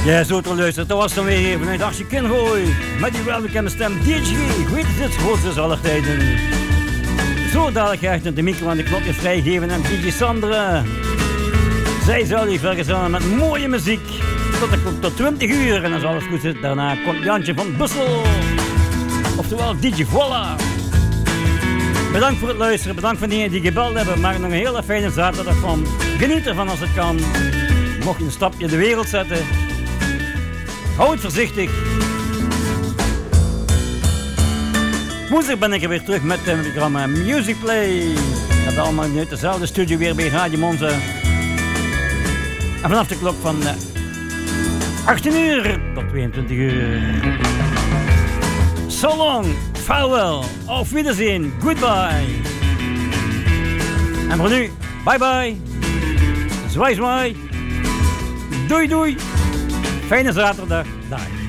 Ja, zo te luisteren, dat was dan weer vanuit Achtje Kingooi. Met die welbekende stem DJ. Ik weet het, het grootste aller tijden. Zo dadelijk ga ik de micro aan de knopjes vrijgeven aan DJ Sandra. Zij zal je vergezellen met mooie muziek. Tot 20 uur en als alles goed zit, daarna komt Jantje van Bussel. Oftewel DJ Voila. Bedankt voor het luisteren, bedankt voor diegenen die gebeld hebben. Maak nog een hele fijne zaterdag van. Geniet ervan als het kan. Mocht je een stapje de wereld zetten, hou het voorzichtig. Woensdag ben ik er weer terug met het programma Music Play. Dat allemaal uit dezelfde studio weer bij Radio Monza. En vanaf de klok van 18 uur tot 22 uur. So long, farewell, auf Wiedersehen, goodbye. En voor nu, bye bye. Zwaai zwaai. Doei doei. Fijne zaterdag. Dag.